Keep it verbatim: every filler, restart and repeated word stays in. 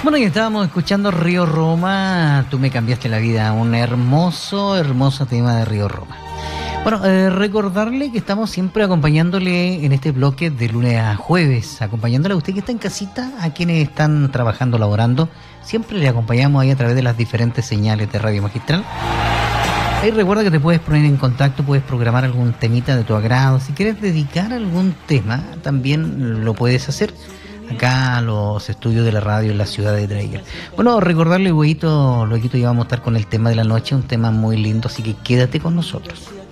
Bueno, y estábamos escuchando Río Roma, Tú me cambiaste la vida, un hermoso, hermoso tema de Río Roma. Bueno, eh, recordarle que estamos siempre acompañándole en este bloque de lunes a jueves, acompañándole a usted que está en casita, a quienes están trabajando, laborando, siempre le acompañamos ahí a través de las diferentes señales de Radio Magistral. Ahí recuerda que te puedes poner en contacto, puedes programar algún temita de tu agrado, si quieres dedicar algún tema, también lo puedes hacer acá a los estudios de la radio en la ciudad de Dreyer. Bueno, recordarle, Huguito, luego ya vamos a estar con el tema de la noche, un tema muy lindo, así que quédate con nosotros.